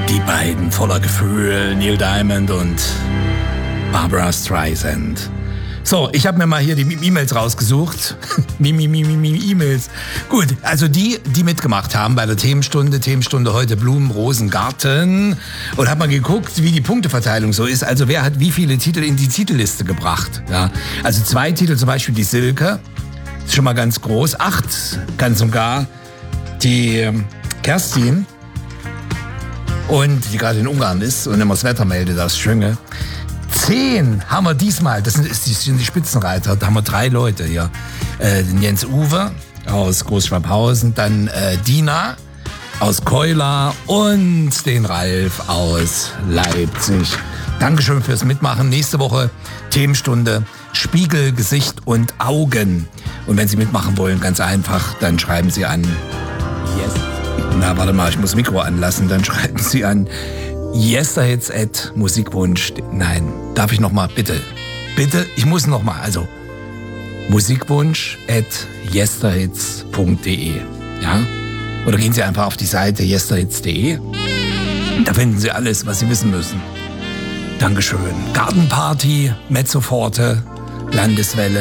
Die beiden voller Gefühl, Neil Diamond und Barbra Streisand. So, ich habe mir mal hier die E-Mails rausgesucht. E-Mails. Gut, also die mitgemacht haben bei der Themenstunde heute Blumen, Rosen, Garten. Und habe mal geguckt, wie die Punkteverteilung so ist. Also wer hat wie viele Titel in die Titelliste gebracht. Ja, also 2 Titel, zum Beispiel die Silke. Ist schon mal ganz groß. 8 ganz und gar die Kerstin. Und die gerade in Ungarn ist und immer das Wetter meldet aus Schwünge. 10 haben wir diesmal, das sind die Spitzenreiter, da haben wir 3 Leute hier. Den Jens Uwe aus Großschwabhausen, dann Dina aus Keula und den Ralf aus Leipzig. Dankeschön fürs Mitmachen. Nächste Woche Themenstunde Spiegel, Gesicht und Augen. Und wenn Sie mitmachen wollen, ganz einfach, dann schreiben Sie an. Yes. Na, warte mal, ich muss Mikro anlassen. Dann schreiben Sie an yesterhits@musikwunsch. Nein, darf ich nochmal, bitte. Bitte, ich muss nochmal. Also, musikwunsch@yesterhits.de. Ja? Oder gehen Sie einfach auf die Seite yesterhits.de. Da finden Sie alles, was Sie wissen müssen. Dankeschön. Gartenparty, Mezzoforte, Landeswelle.